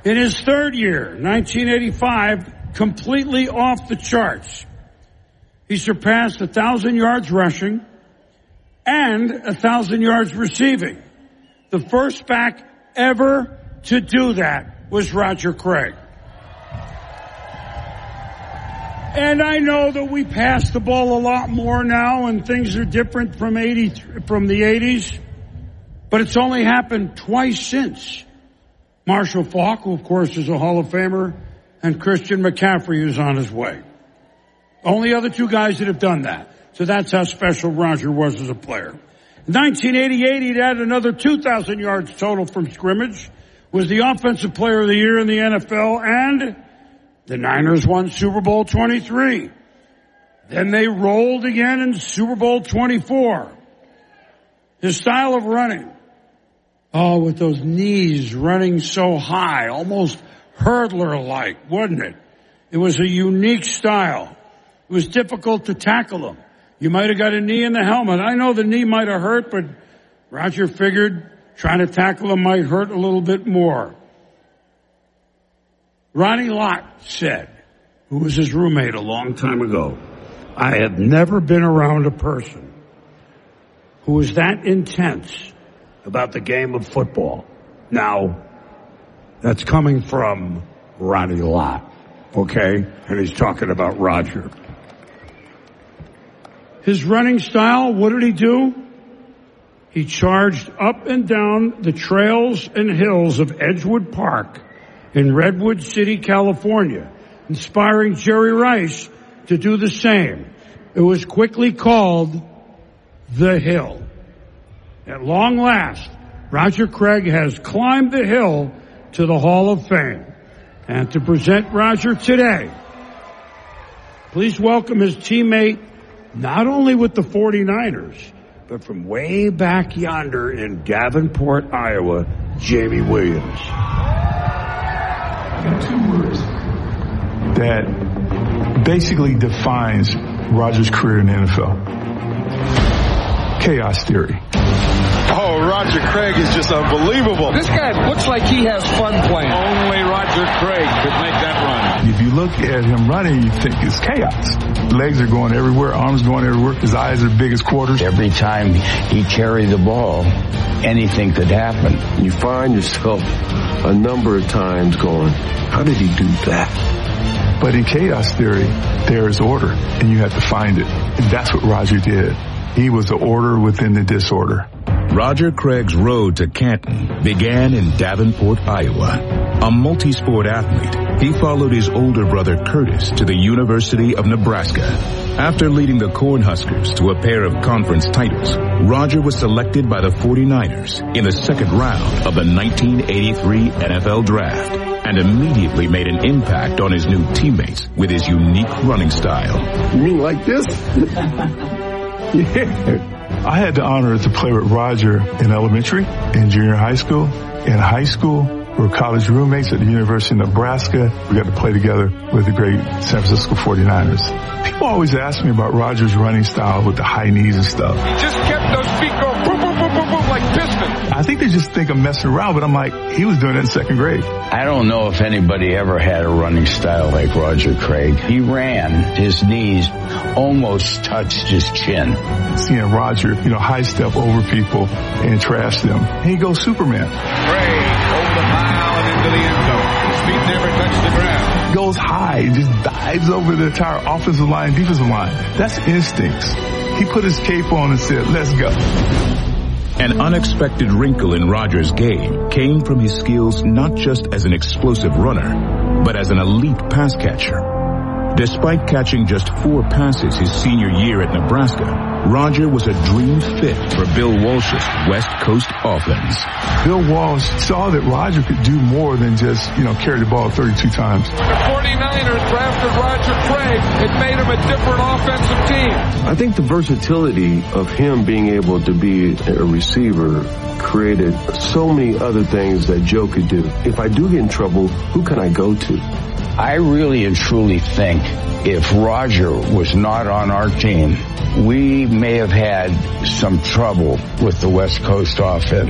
In his third year, 1985, completely off the charts. He surpassed 1,000 yards rushing and 1,000 yards receiving. The first back ever to do that was Roger Craig. And I know that we pass the ball a lot more now and things are different from the 80s, but it's only happened twice since. Marshall Faulk, who of course is a Hall of Famer, and Christian McCaffrey, who's on his way. Only other two guys that have done that. So that's how special Roger was as a player. In 1988, he'd added another 2,000 yards total from scrimmage, was the Offensive Player of the Year in the NFL, and the Niners won Super Bowl 23. Then they rolled again in Super Bowl 24. His style of running, with those knees running so high, almost hurdler-like, wasn't it? It was a unique style. It was difficult to tackle him. You might have got a knee in the helmet. I know the knee might have hurt, but Roger figured trying to tackle him might hurt a little bit more. Ronnie Lott said, who was his roommate a long time ago, I have never been around a person who was that intense about the game of football. Now, that's coming from Ronnie Lott, okay? And he's talking about Roger. His running style, what did he do? He charged up and down the trails and hills of Edgewood Park in Redwood City, California, inspiring Jerry Rice to do the same. It was quickly called The Hill. At long last, Roger Craig has climbed the hill to the Hall of Fame. And to present Roger today, please welcome his teammate, not only with the 49ers, but from way back yonder in Davenport, Iowa, Jamie Williams. I got two words that basically defines Roger's career in the NFL. Chaos theory. Oh, Roger Craig is just unbelievable. This guy looks like he has fun playing. Only Roger Craig could make that run. If you look at him running, you think it's chaos. Legs are going everywhere, arms going everywhere. His eyes are big as quarters. Every time he carried the ball, anything could happen. You find yourself a number of times going, how did he do that? But in chaos theory, there is order, and you have to find it. And that's what Roger did. He was the order within the disorder. Roger Craig's road to Canton began in Davenport, Iowa. A multi-sport athlete, he followed his older brother Curtis to the University of Nebraska. After leading the Cornhuskers to a pair of conference titles, Roger was selected by the 49ers in the second round of the 1983 NFL Draft and immediately made an impact on his new teammates with his unique running style. You mean like this? Yeah. I had the honor to play with Roger in elementary, in junior high school, in high school. We were college roommates at the University of Nebraska. We got to play together with the great San Francisco 49ers. People always ask me about Roger's running style with the high knees and stuff. He just kept those feet going boom, boom, boom, boom, boom, like pistons. I think they just think I'm messing around, but I'm like, he was doing it in second grade. I don't know if anybody ever had a running style like Roger Craig. He ran, his knees almost touched his chin. Seeing Roger, high step over people and trash them. And he goes Superman. Craig over the mile and into the end zone. His feet never touch the ground. Goes high, just dives over the entire offensive line, defensive line. That's instincts. He put his cape on and said, let's go. An unexpected wrinkle in Roger's game came from his skills not just as an explosive runner, but as an elite pass catcher. Despite catching just 4 passes his senior year at Nebraska, Roger was a dream fit for Bill Walsh's West Coast offense. Bill Walsh saw that Roger could do more than just, carry the ball 32 times. When the 49ers drafted Roger Craig, it made him a different offensive team. I think the versatility of him being able to be a receiver created so many other things that Joe could do. If I do get in trouble, who can I go to? I really and truly think if Roger was not on our team, we may have had some trouble with the West Coast offense.